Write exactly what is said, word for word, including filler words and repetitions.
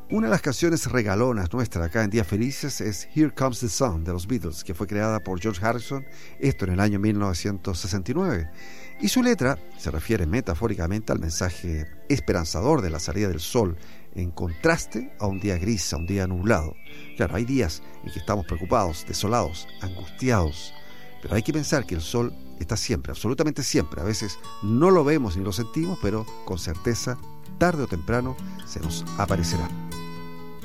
Una de las canciones regalonas nuestra acá en Días Felices es Here Comes the Sun de los Beatles, que fue creada por George Harrison, esto en el año mil novecientos sesenta y nueve. Y su letra se refiere metafóricamente al mensaje esperanzador de la salida del sol, en contraste a un día gris, a un día nublado. Claro, hay días en que estamos preocupados, desolados, angustiados, pero hay que pensar que el sol está siempre, absolutamente siempre. A veces no lo vemos ni lo sentimos, pero con certeza, tarde o temprano, se nos aparecerá.